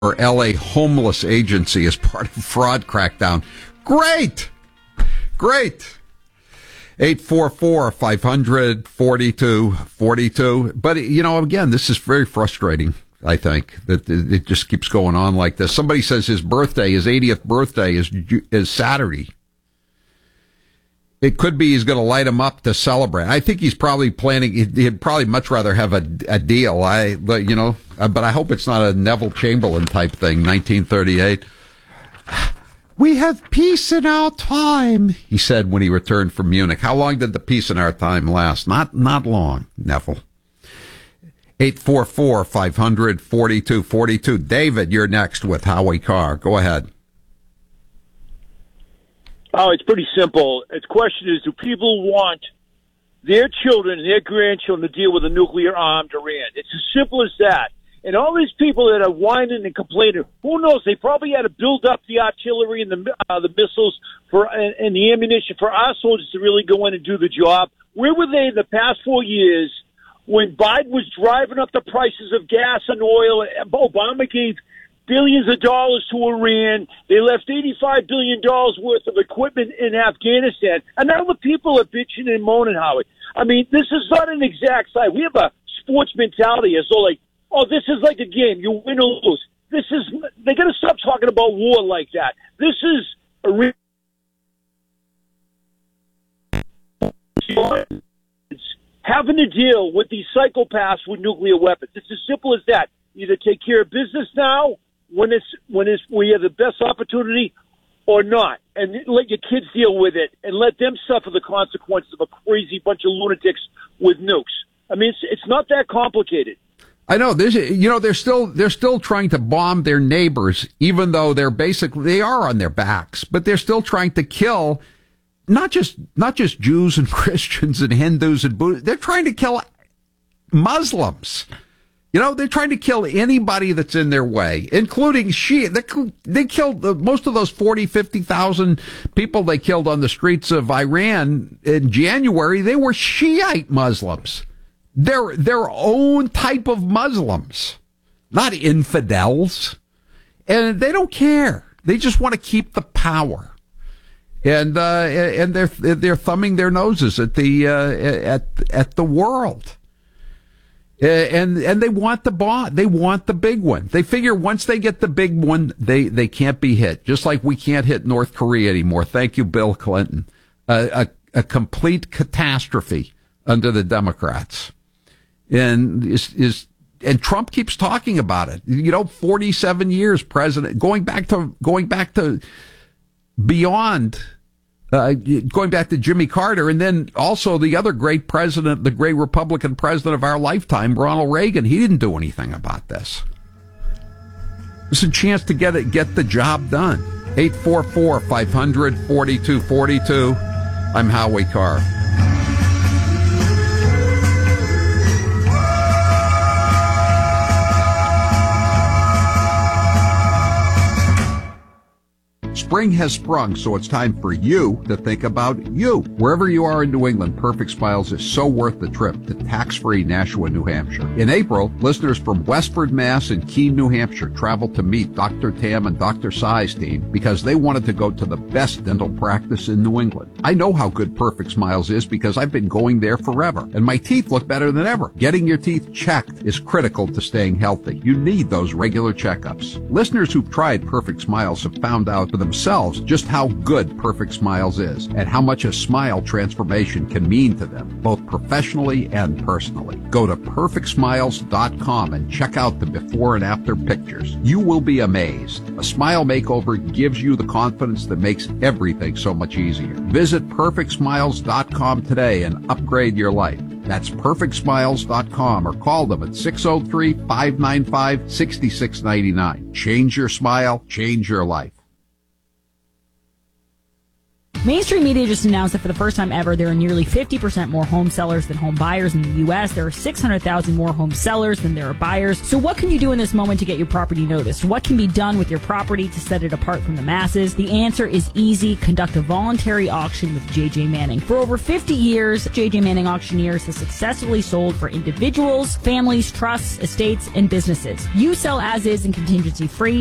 L.A. homeless agency as part of fraud crackdown. Great. 844-500-4242. But, again, this is very frustrating, I think, that it just keeps going on like this. Somebody says his 80th birthday is Saturday. It could be he's going to light him up to celebrate. I think he's probably planning. He'd probably much rather have a deal. But I hope it's not a Neville Chamberlain type thing. 1938. We have peace in our time, he said when he returned from Munich. How long did the peace in our time last? Not long, Neville. 844-500-4242. David, you're next with Howie Carr. Go ahead. Oh, it's pretty simple. The question is, do people want their children and their grandchildren to deal with a nuclear-armed Iran? It's as simple as that. And all these people that are whining and complaining, who knows? They probably had to build up the artillery and the missiles and the ammunition for our soldiers to really go in and do the job. Where were they in the past 4 years when Biden was driving up the prices of gas and oil? Obama gave billions of dollars to Iran. They left $85 billion worth of equipment in Afghanistan. And now the people are bitching and moaning, Howie. I mean, this is not an exact science. We have a sports mentality as though, oh, this is like a game. You win or lose. They got to stop talking about war like that. This is having to deal with these psychopaths with nuclear weapons. It's as simple as that. Either take care of business now when we have the best opportunity, or not, and let your kids deal with it and let them suffer the consequences of a crazy bunch of lunatics with nukes. I mean, it's not that complicated. I know they're still trying to bomb their neighbors, even though they are on their backs, but they're still trying to kill not just Jews and Christians and Hindus and Buddhists. They're trying to kill Muslims. They're trying to kill anybody that's in their way, including Shia. They killed most of those 50,000 people they killed on the streets of Iran in January. They were Shiite Muslims. Their own type of Muslims, not infidels. And they don't care. They just want to keep the power. And they're thumbing their noses at the world. And they want the bomb. They want the big one. They figure once they get the big one, they can't be hit. Just like we can't hit North Korea anymore. Thank you, Bill Clinton. A complete catastrophe under the Democrats. And Trump keeps talking about it. 47 years president, going back to beyond. Going back to Jimmy Carter, and then also the other great president, the great Republican president of our lifetime, Ronald Reagan. He didn't do anything about this. It's a chance to get the job done. 844-500-4242. I'm Howie Carr. Spring has sprung, so it's time for you to think about you. Wherever you are in New England, Perfect Smiles is so worth the trip to tax-free Nashua, New Hampshire. In April, listeners from Westford, Mass. and Keene, New Hampshire traveled to meet Dr. Tam and Dr. Sai's team because they wanted to go to the best dental practice in New England. I know how good Perfect Smiles is because I've been going there forever, and my teeth look better than ever. Getting your teeth checked is critical to staying healthy. You need those regular checkups. Listeners who've tried Perfect Smiles have found out for themselves just how good Perfect Smiles is and how much a smile transformation can mean to them, both professionally and personally. Go to perfectsmiles.com and check out the before and after pictures. You will be amazed. A smile makeover gives you the confidence that makes everything so much easier. Visit perfectsmiles.com today and upgrade your life. That's perfectsmiles.com or call them at 603-595-6699. Change your smile, change your life. Mainstream media just announced that for the first time ever, there are nearly 50% more home sellers than home buyers in the U.S. There are 600,000 more home sellers than there are buyers. So what can you do in this moment to get your property noticed? What can be done with your property to set it apart from the masses? The answer is easy. Conduct a voluntary auction with J.J. Manning. For over 50 years, J.J. Manning Auctioneers has successfully sold for individuals, families, trusts, estates, and businesses. You sell as is and contingency free.